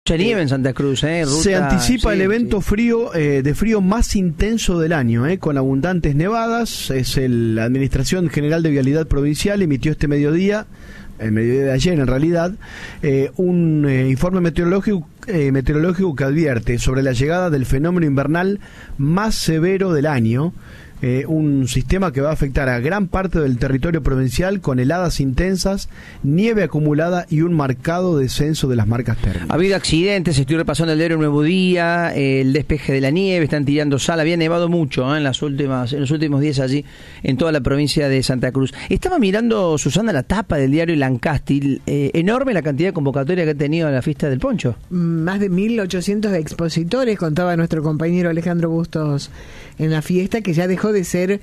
Mucha nieve en Santa Cruz, ruta, se anticipa el evento frío de frío más intenso del año, con abundantes nevadas. La Administración General de Vialidad Provincial emitió este mediodía, el mediodía de ayer en realidad, un informe meteorológico que advierte sobre la llegada del fenómeno invernal más severo del año. Un sistema que va a afectar a gran parte del territorio provincial con heladas intensas, nieve acumulada y un marcado descenso de las marcas térmicas. Ha habido accidentes, estoy repasando el diario Nuevo Día, el despeje de la nieve, están tirando sal, había nevado mucho en los últimos días allí en toda la provincia de Santa Cruz. Estaba mirando, Susana, la tapa del diario Lancastil, enorme la cantidad de convocatoria que ha tenido a la fiesta del poncho. Más de 1.800 expositores, contaba nuestro compañero Alejandro Bustos en la fiesta, que ya dejó de ser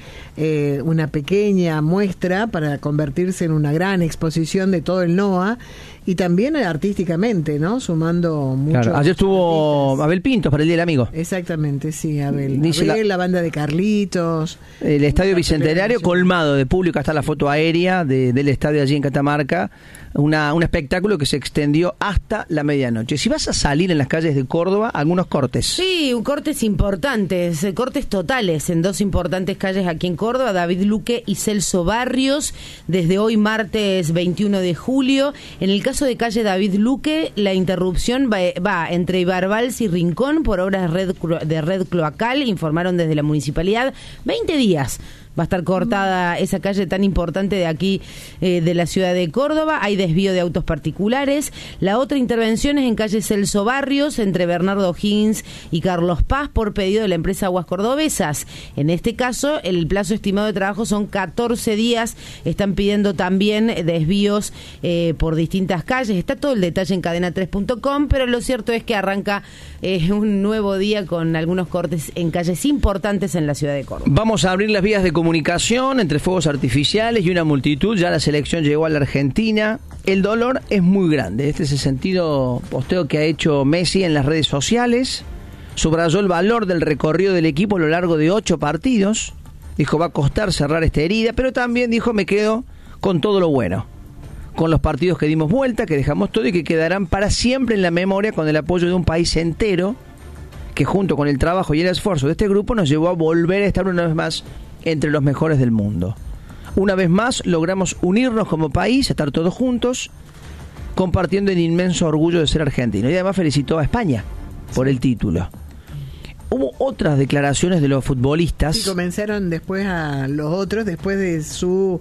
una pequeña muestra para convertirse en una gran exposición de todo el NOA y también artísticamente, ¿no? Sumando mucho. Claro, ayer estuvo artistas. Abel Pintos para el Día del Amigo. Exactamente, sí, Abel, la banda de Carlitos. El Estadio Bicentenario colmado de público, hasta la foto aérea del estadio allí en Catamarca. Un espectáculo que se extendió hasta la medianoche. Si vas a salir en las calles de Córdoba, algunos cortes. Sí, cortes importantes, cortes totales en dos importantes calles aquí en Córdoba, David Luque y Celso Barrios, desde hoy martes 21 de julio. En el caso de calle David Luque, la interrupción va entre Ibarbals y Rincón por obras de red cloacal, informaron desde la municipalidad. 20 días va a estar cortada esa calle tan importante de aquí, de la ciudad de Córdoba. Hay desvío de autos particulares. La otra intervención es en calle Celso Barrios, entre Bernardo Higgins y Carlos Paz, por pedido de la empresa Aguas Cordobesas. En este caso, el plazo estimado de trabajo son 14 días. Están pidiendo también desvíos por distintas calles. Está todo el detalle en cadena3.com, pero lo cierto es que arranca un nuevo día con algunos cortes en calles importantes en la ciudad de Córdoba. Vamos a abrir las vías de comunicación entre fuegos artificiales y una multitud. Ya la selección llegó a la Argentina. El dolor es muy grande. Este es el sentido posteo que ha hecho Messi en las redes sociales. Subrayó el valor del recorrido del equipo a lo largo de 8 partidos. Dijo, va a costar cerrar esta herida, pero también dijo, me quedo con todo lo bueno, con los partidos que dimos vuelta, que dejamos todo y que quedarán para siempre en la memoria, con el apoyo de un país entero que, junto con el trabajo y el esfuerzo de este grupo, nos llevó a volver a estar una vez más entre los mejores del mundo. Una vez más logramos unirnos como país, estar todos juntos, compartiendo el inmenso orgullo de ser argentino. Y además felicitó a España por el título. Hubo otras declaraciones de los futbolistas. Sí, comenzaron después a los otros, después de su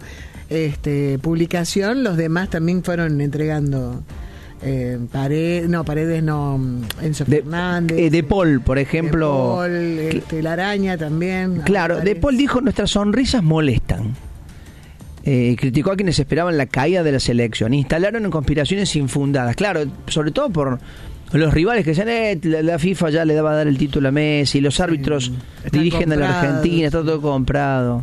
publicación, los demás también fueron entregando. Paredes no, Enzo Fernández, De Paul, por ejemplo, De Paul, la Araña también. Claro, De Paul dijo, nuestras sonrisas molestan. Criticó a quienes esperaban la caída de la selección. Instalaron en conspiraciones infundadas, claro, sobre todo por los rivales que decían, la FIFA ya le daba a dar el título a Messi, los árbitros dirigen a la Argentina, está todo comprado.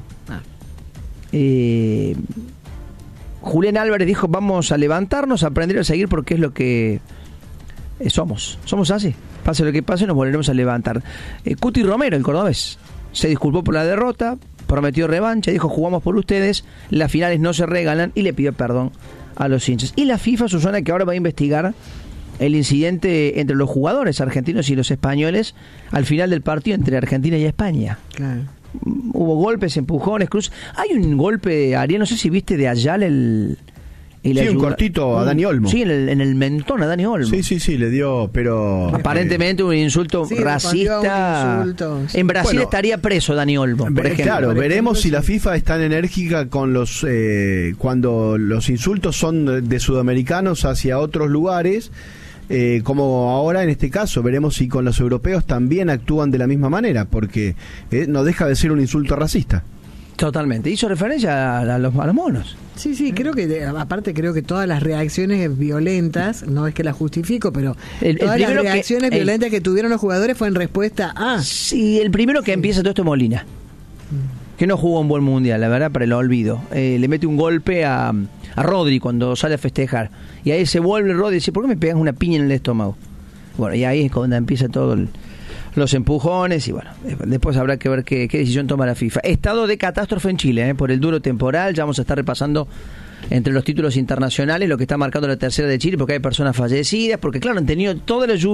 Julián Álvarez dijo, vamos a levantarnos, a aprender a seguir, porque es lo que somos así, pase lo que pase, nos volveremos a levantar. Cuti Romero, el cordobés, se disculpó por la derrota, prometió revancha, dijo, jugamos por ustedes, las finales no se regalan, y le pidió perdón a los hinchas. Y la FIFA, Susana, que ahora va a investigar el incidente entre los jugadores argentinos y los españoles al final del partido entre Argentina y España. Claro. Hubo golpes, empujones, cruz. Hay un golpe, Ariel, no sé si viste, de Ayala un cortito a Dani Olmo. Sí, en el mentón a Dani Olmo. Sí, le dio, pero aparentemente un insulto racista. Un insulto, sí. En Brasil estaría preso Dani Olmo, por ejemplo. Claro, veremos si la FIFA es tan enérgica con los cuando los insultos son de sudamericanos hacia otros lugares. Como ahora en este caso, veremos si con los europeos también actúan de la misma manera, porque no deja de ser un insulto racista. Totalmente, hizo referencia a los monos. Sí, creo que aparte creo que todas las reacciones violentas, no es que las justifico, pero todas las reacciones violentas que tuvieron los jugadores fue en respuesta a... Sí, el primero que empieza todo esto es Molina, que no jugó un buen mundial, la verdad, para el olvido. Le mete un golpe a Rodri cuando sale a festejar, y ahí se vuelve Rodri y dice, ¿por qué me pegas una piña en el estómago? Bueno, y ahí es cuando empieza todo los empujones, y bueno, después habrá que ver qué decisión toma la FIFA. Estado de catástrofe en Chile, por el duro temporal. Ya vamos a estar repasando entre los títulos internacionales, lo que está marcando la tercera de Chile, porque hay personas fallecidas, porque claro, han tenido toda la lluvia